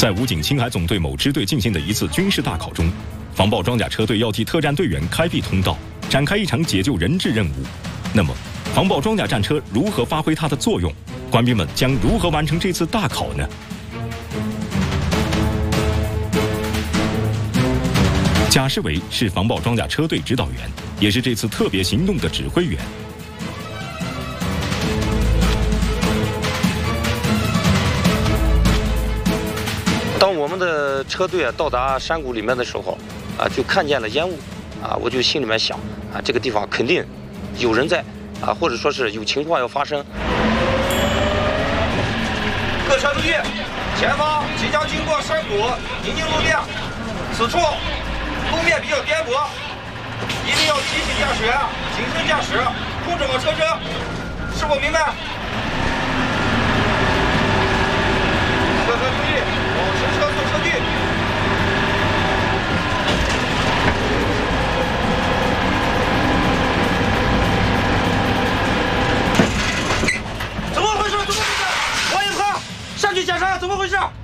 在武警青海总队某支队进行的一次军事大考中，防暴装甲车队要替特战队员开辟通道，展开一场解救人质任务。那么，防暴装甲战车如何发挥它的作用？官兵们将如何完成这次大考呢？贾世伟是防暴装甲车队指导员，也是这次特别行动的指挥员。 当我们的车队到达山谷里面的时候，就看见了烟雾，我就心里面想，这个地方肯定有人在，或者说是有情况要发生。 各车注意，前方即将经过山谷泥泞路面，此处路面比较颠簸，一定要提醒驾驶员谨慎驾驶，控制好车身，是否明白？各车注意，保持车速车距。怎么回事？王一科，上去检查，怎么回事？